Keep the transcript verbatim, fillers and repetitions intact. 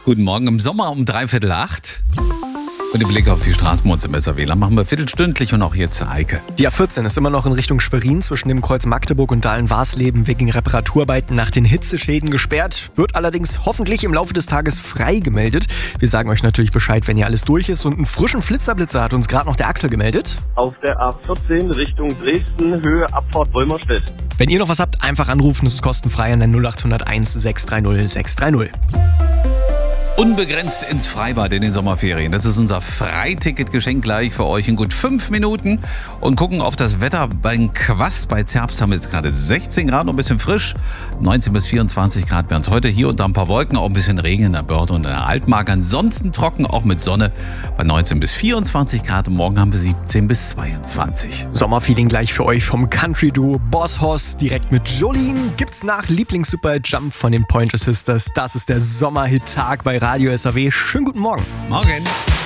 Guten Morgen im Sommer um dreiviertel acht. Und den Blick auf die Straßen bei uns im S R W-Land machen wir viertelstündlich und auch hier zu Heike. Die A vierzehn ist immer noch in Richtung Schwerin zwischen dem Kreuz Magdeburg und Dahlen-Warsleben wegen Reparaturarbeiten nach den Hitzeschäden gesperrt. Wird allerdings hoffentlich im Laufe des Tages frei gemeldet. Wir sagen euch natürlich Bescheid, wenn hier alles durch ist. Und einen frischen Flitzerblitzer hat uns gerade noch der Axel gemeldet. Auf der A vierzehn Richtung Dresden, Höhe Abfahrt Wolmerstedt. Wenn ihr noch was habt, einfach anrufen. Das ist kostenfrei an der null acht null eins sechs drei null sechs drei null. Unbegrenzt ins Freibad in den Sommerferien. Das ist unser Freiticketgeschenk gleich für euch in gut fünf Minuten. Und gucken auf das Wetter beim Quast. Bei Zerbst haben wir jetzt gerade sechzehn Grad, noch ein bisschen frisch. neunzehn bis vierundzwanzig Grad werden es heute. Hier und da ein paar Wolken, auch ein bisschen Regen in der Börde und in der Altmark. Ansonsten trocken, auch mit Sonne bei neunzehn bis vierundzwanzig Grad. Und morgen haben wir siebzehn bis zweiundzwanzig. Sommerfeeling gleich für euch vom Country-Duo Boss Hoss direkt mit Jolene. Gibt's nach Lieblings-Super-Jump von den Pointer Sisters. Das ist der Sommerhit-Tag bei Radio S R W. Schönen guten Morgen. Morgen.